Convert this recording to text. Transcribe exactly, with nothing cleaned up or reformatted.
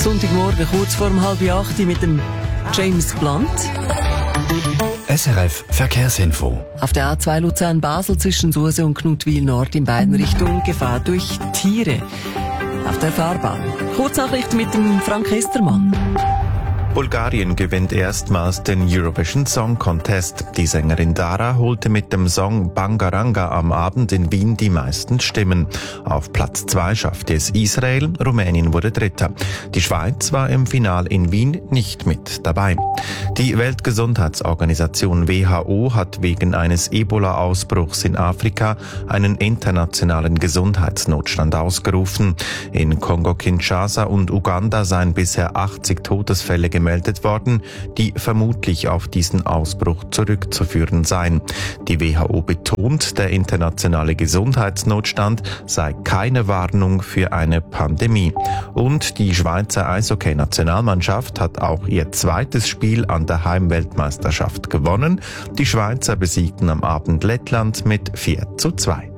Sonntagmorgen, kurz vor um halb acht mit dem James Blunt. S R F Verkehrsinfo. Auf der A zwei Luzern-Basel zwischen Sursee und Knutwil Nord in beiden Richtungen Gefahr durch Tiere auf der Fahrbahn. Kurznachricht mit dem Frank Estermann. Bulgarien gewinnt erstmals den Eurovision Song Contest. Die Sängerin Dara holte mit dem Song Bangaranga am Abend in Wien die meisten Stimmen. Auf Platz zwei schaffte es Israel, Rumänien wurde Dritter. Die Schweiz war im Final in Wien nicht mit dabei. Die Weltgesundheitsorganisation W H O hat wegen eines Ebola-Ausbruchs in Afrika einen internationalen Gesundheitsnotstand ausgerufen. In Kongo-Kinshasa und Uganda seien bisher achtzig Todesfälle gemeldet worden, die vermutlich auf diesen Ausbruch zurückzuführen seien. Die W H O betont, der internationale Gesundheitsnotstand sei keine Warnung für eine Pandemie. Und die Schweizer Eishockey-Nationalmannschaft hat auch ihr zweites Spiel an der Heimweltmeisterschaft gewonnen. Die Schweizer besiegten am Abend Lettland mit vier zu zwei.